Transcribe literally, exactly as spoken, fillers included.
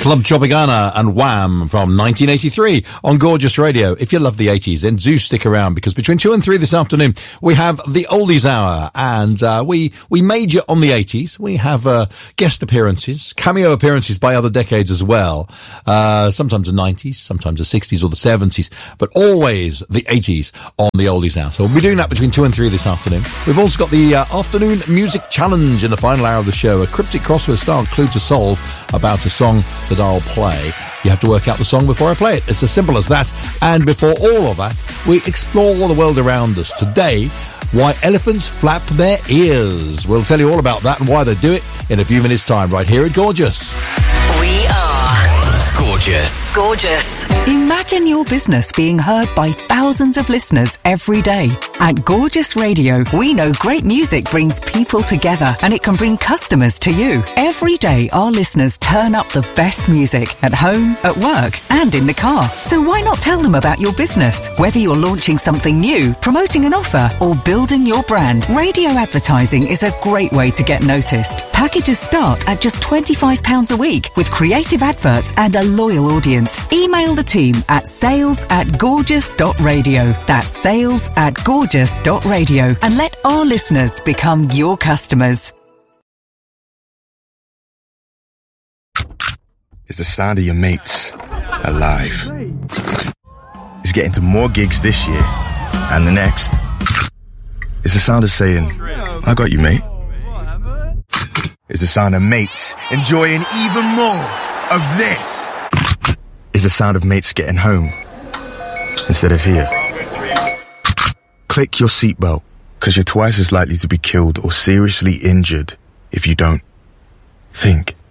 Club Tropicana and Wham from nineteen eighty-three on Gorgeous Radio. If you love the eighties, then do stick around, because between two and three this afternoon, we have the Oldies Hour, and uh, we we major on the eighties. We have uh, guest appearances, cameo appearances by other decades as well. Uh, sometimes the nineties, sometimes the sixties or the seventies, but always the eighties on the Oldies Hour. So we'll be doing that between two and three this afternoon. We've also got the uh, afternoon music challenge in the final hour of the show, a cryptic crossword style clue to solve about a song that I'll play. You have to work out the song before I play it. It's as simple as that. And before all of that, we explore the world around us. Today, why elephants flap their ears. We'll tell you all about that and why they do it in a few minutes' time, right here at Gorgeous. We are Gorgeous. Gorgeous. Imagine your business being heard by thousands of listeners every day. At Gorgeous Radio, we know great music brings people together, and it can bring customers to you. Every day, our listeners turn up the best music at home, at work, and in the car. So why not tell them about your business? Whether you're launching something new, promoting an offer, or building your brand, radio advertising is a great way to get noticed. Packages start at just twenty-five pounds a week with creative adverts and a loyal audience. Email the team at sales at gorgeous dot radio. That's sales at gorgeous dot radio, and let our listeners become your customers. It's the sound of your mates alive. It's getting to more gigs this year and the next. It's the sound of saying, I got you, mate. It's the sound of mates enjoying even more of this. It's the sound of mates getting home instead of here. Click your seatbelt, because you're twice as likely to be killed or seriously injured if you don't. Think.